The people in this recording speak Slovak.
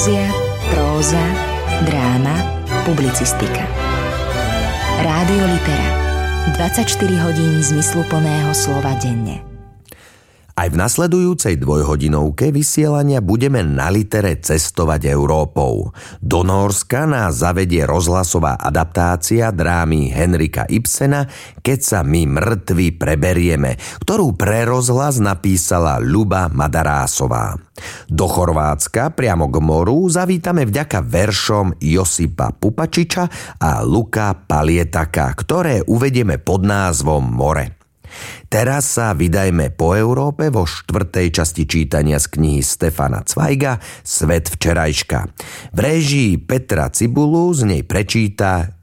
Poézia, próza, dráma, publicistika. Rádio Litera. 24 hodín zmysluplného slova denne. Aj v nasledujúcej dvojhodinovke vysielania budeme na Litere cestovať Európou. Do Nórska nás zavedie rozhlasová adaptácia drámy Henrika Ibsena Keď sa my mŕtvi preberieme, ktorú pre rozhlas napísala Ľuba Madarásová. Do Chorvátska priamo k moru zavítame vďaka veršom Josipa Pupačiča a Luka Palietaka, ktoré uvedieme pod názvom More. Teraz sa vydajme po Európe vo 4. časti čítania z knihy Stefana Cvajga Svet včerajška. V réžii Petra Cibulu z nej prečíta